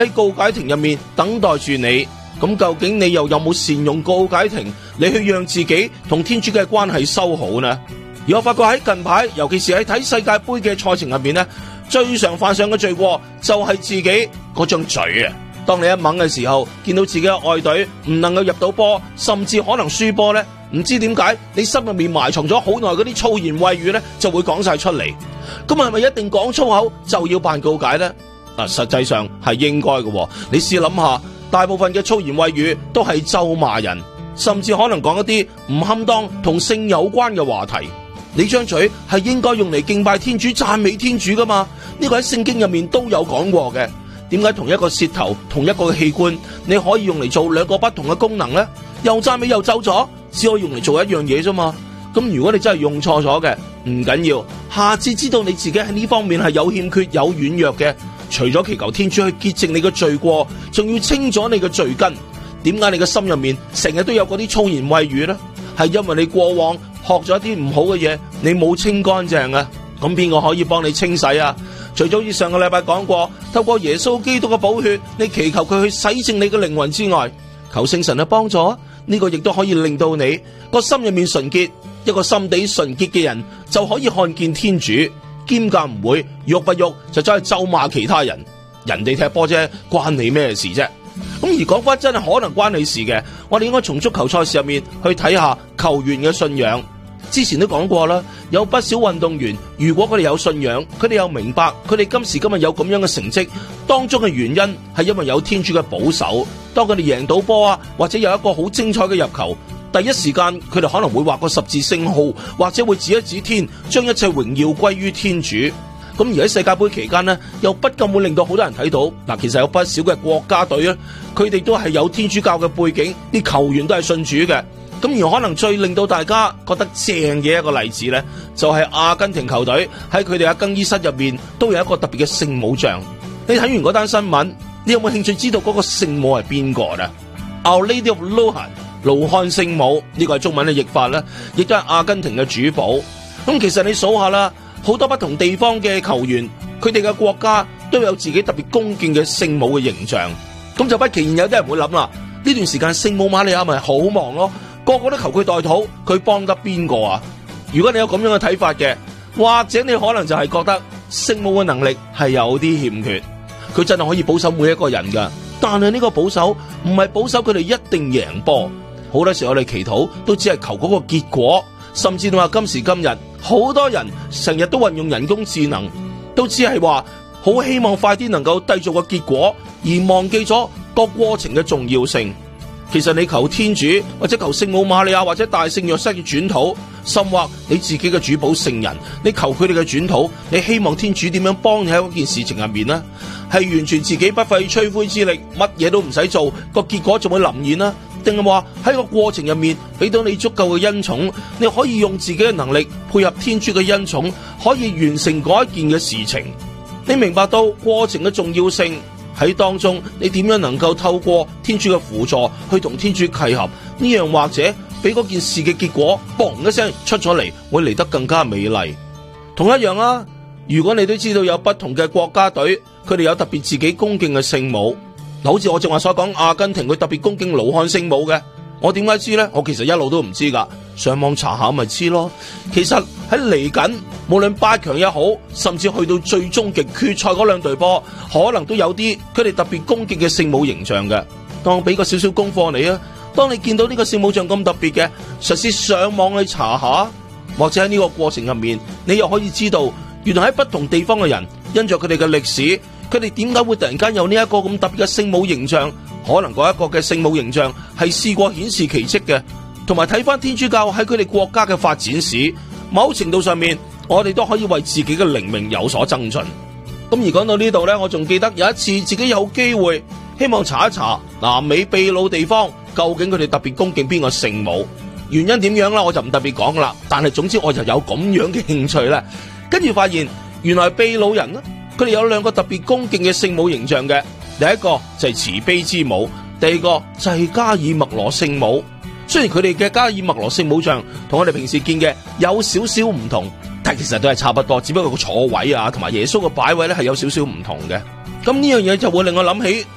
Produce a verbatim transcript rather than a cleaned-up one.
喺告解亭入面等待住你。咁究竟你又有冇善用告解亭，你去讓自己同天主嘅關係修好呢？而我發覺喺近排，尤其是喺睇世界盃嘅賽程入面呢，最常犯上嘅罪過就係自己嗰張嘴啊！當你一猛嘅時候，見到自己嘅愛隊唔能夠入到波，甚至可能輸波呢，唔知點解你心入面埋藏咗好耐嗰啲粗言穢語呢，就會講晒出嚟。咁係咪一定講粗口就要辦告解呢？啊，實際上係應該嘅。你試諗下，大部分嘅粗言穢語都係咒罵人，甚至可能講一啲唔堪當同性有關嘅話題。你張嘴係應該用嚟敬拜天主、讚美天主噶嘛？呢個喺聖經入面都有講過嘅。點解同一個舌頭、同一個器官，你可以用嚟做兩個不同嘅功能呢？又讚美又咒詛，只可以用嚟做一樣嘢啫嘛。咁如果你真係用錯咗嘅，唔緊要，下次知道你自己喺呢方面係有欠缺、有軟弱嘅，除咗祈求天主去潔淨你嘅罪過，仲要清咗你嘅罪根。點解你嘅心入面成日都有嗰啲粗言穢語呢？係因為你過往學咗一啲唔好嘅嘢，你冇清乾淨啊。咁邊個可以幫你清洗啊？除咗好似上個禮拜講過，透過耶穌基督嘅寶血，你祈求佢去洗淨你嘅靈魂之外，求聖神嘅幫助，呢個亦都可以令到你個心入面純潔。一個心地純潔嘅人就可以看見天主，兼夾唔會喐不喐就走去咒罵其他人。人哋踢波啫，關你咩事啫？咁而講翻真係可能關你事嘅，我哋應該從足球賽事入面去睇下球員嘅信仰。之前都講過啦，有不少運動員，如果佢哋有信仰，佢哋又明白佢哋今時今日有咁樣嘅成績，當中嘅原因係因為有天主嘅保守。當佢哋贏到波啊，或者有一個好精彩嘅入球，第一時間佢哋可能會畫個十字星號，或者會指一指天，將一切榮耀歸於天主。咁而喺世界盃期間呢，又不禁會令到好多人睇到嗱，其實有不少嘅國家隊啊，佢哋都係有天主教嘅背景，啲球員都係信主嘅。咁而可能最令到大家覺得正嘅一個例子呢，就係阿根廷球隊喺佢哋嘅更衣室入面都有一個特別嘅聖母像。你睇完嗰單新聞，你有冇興趣知道嗰個聖母係邊個呢？ Our Lady of Lourdes， 盧漢聖母，呢個係中文嘅譯法呢，亦都係阿根廷嘅主保。咁其實你數下啦，好多不同地方嘅球員，佢哋嘅國家都有自己特別恭敬嘅聖母嘅形象。咁就不其然有啲人會諗啦，呢段時間聖母瑪利亞咪好忙咯，個個都求佢代禱，佢幫得邊個啊？如果你有咁樣嘅睇法嘅，或者你可能就係覺得聖母嘅能力係有啲欠缺，佢真係可以保守每一個人噶，但係呢個保守唔係保守佢哋一定贏波。好多時候我哋祈禱都只係求嗰個結果，甚至到話今時今日，好多人成日都運用人工智能，都只係話好希望快啲能夠締造個結果，而忘記咗個過程嘅重要性。其實你求天主或者求聖母瑪利亞或者大聖若瑟嘅轉禱，甚或你自己嘅主保聖人，你求佢哋嘅轉禱，你希望天主點樣幫你喺嗰件事情入面呢？係完全自己不費吹灰之力，乜嘢都唔使做，個結果就會臨現啦？定係話喺個過程入面俾到你足夠嘅恩寵，你可以用自己嘅能力配合天主嘅恩寵，可以完成嗰一件嘅事情？你明白到過程嘅重要性？喺當中，你點樣能夠透過天主嘅輔助去同天主契合？呢樣或者俾嗰件事嘅結果，嘣一聲出咗嚟，會嚟得更加美麗。同一樣啦，如果你都知道有不同嘅國家隊，佢哋有特別自己恭敬嘅聖母，好似我正話所講，阿根廷佢特別恭敬盧漢聖母嘅，我點解知呢？我其實一路都唔知噶，上網查下咪知咯。其實喺嚟緊，無論八強也好，甚至去到最終極決賽嗰兩隊波，可能都有啲佢哋特別恭敬嘅聖母形象嘅。當俾個少少功課你啊，當你見到呢個聖母像咁特別嘅，實時上網去查下，或者喺呢個過程入面，你又可以知道，原來喺不同地方嘅人，因着佢哋嘅歷史，佢哋點解會突然間有呢一個咁特別嘅聖母形象？可能嗰一個嘅聖母形象係試過顯示奇蹟嘅，同埋睇翻天主教喺佢哋國家嘅發展史，某程度上面，我哋都可以為自己嘅靈命有所增進。咁而講到呢度呢，我仲記得有一次自己有機會，希望查一查南美秘魯地方究竟佢哋特別恭敬邊個聖母，原因點樣啦，我就唔特別講啦。但係總之我就有咁樣嘅興趣咧，跟住發現原來秘魯人呢，佢哋有兩個特別恭敬嘅聖母形象嘅。第一個就係慈悲之母，第二個就係加爾默羅聖母。雖然佢哋嘅加爾默羅聖母像同我哋平時見嘅有少少唔同，但其實都係差不多，只不過個坐位啊同埋耶穌嘅擺位咧係有少少唔同嘅。咁呢樣嘢就會令我諗起